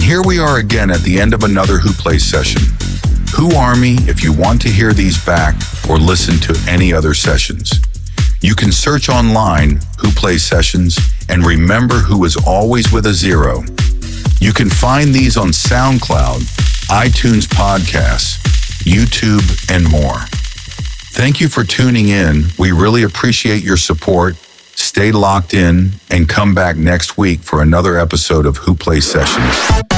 here we are again at the end of another Who Plays session. Who Army if you want to hear these back or listen to any other sessions. You can search online Who Plays sessions and remember who is always with a 0. You can find these on SoundCloud, iTunes podcasts, YouTube, and more. Thank you for tuning in. We really appreciate your support. Stay locked in and come back next week for another episode of Who Plays Sessions.